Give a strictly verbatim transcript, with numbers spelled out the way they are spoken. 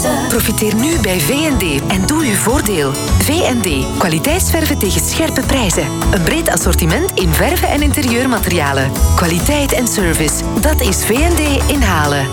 Profiteer nu bij V en D en doe uw voordeel. V en D. Kwaliteitsverven tegen scherpe prijzen. Een breed assortiment in verven en interieurmaterialen. Kwaliteit en service. Dat is V en D in Halen.